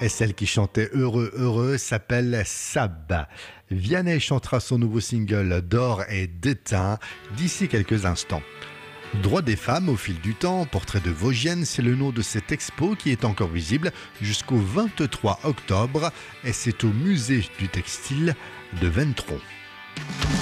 Et celle qui chantait Heureux, heureux s'appelle Sab. Vianney chantera son nouveau single D'or et d'étain d'ici quelques instants. Droits des femmes au fil du temps, portrait de Vosgienne, c'est le nom de cette expo qui est encore visible jusqu'au 23 octobre et c'est au musée du textile de Ventron.